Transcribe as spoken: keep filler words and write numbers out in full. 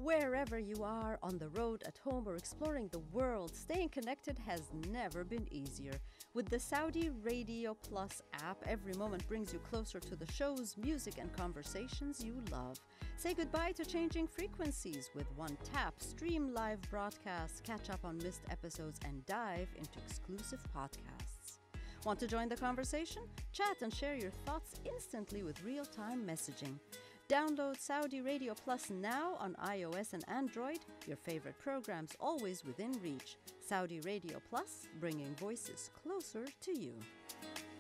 Wherever you are, on the road, at home, or exploring the world, staying connected has never been easier. With the Saudi Radio Plus app, every moment brings you closer to the shows, music, and conversations you love. Say goodbye to changing frequencies. With one tap, stream live broadcasts, catch up on missed episodes, and dive into exclusive podcasts. Want to join the conversation? Chat and share your thoughts instantly with real-time messaging. Download Saudi Radio Plus now on iOS and Android. Your favorite programs always within reach. Saudi Radio Plus, bringing voices closer to you.